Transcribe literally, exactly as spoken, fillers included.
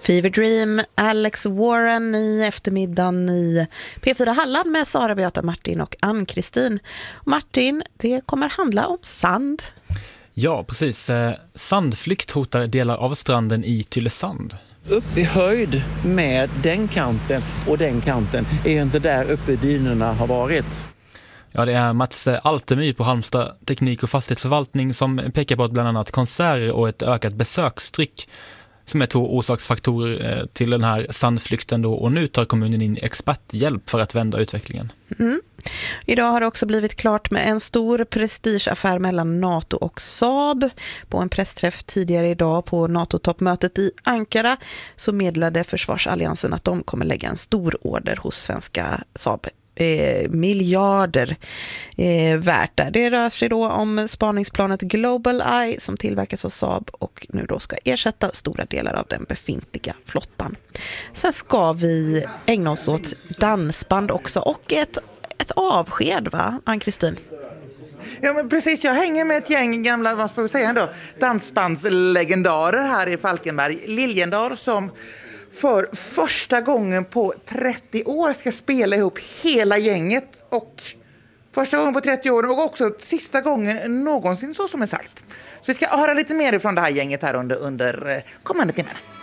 Fever Dream, Alex Warren i eftermiddagen i P fyra Halland med Sara Beata, Martin och Ann-Kristin. Martin, det kommer handla om sand. Ja, precis. Sandflykt hotar delar av stranden i Tylösand. Upp i höjd med den kanten och den kanten är inte där uppe dynorna har varit. Ja, det är Mats Altemyr på Halmstad teknik- och fastighetsförvaltning som pekar på att bland annat konserter och ett ökat besökstryck som är två orsaksfaktorer till den här sandflykten då, och nu tar kommunen in experthjälp för att vända utvecklingen. Mm. Idag har det också blivit klart med en stor prestigeaffär mellan NATO och Saab. På en pressträff tidigare idag på NATO-toppmötet i Ankara så meddelade försvarsalliansen att de kommer lägga en stor order hos svenska Saab. Eh, miljarder eh, värt där. Det rör sig då om spaningsplanet Global Eye som tillverkas av Saab och nu då ska ersätta stora delar av den befintliga flottan. Sen ska vi ägna oss åt dansband också och ett, ett avsked, va, Ann-Kristin? Ja, men precis, jag hänger med ett gäng gamla, vad får vi säga ändå, dansbandslegendarer här i Falkenberg. Liljendal som för första gången på trettio år ska spela ihop hela gänget, och första gången på trettio år och också sista gången någonsin, så som är sagt. Så vi ska höra lite mer från det här gänget här under, under kommande timmarna.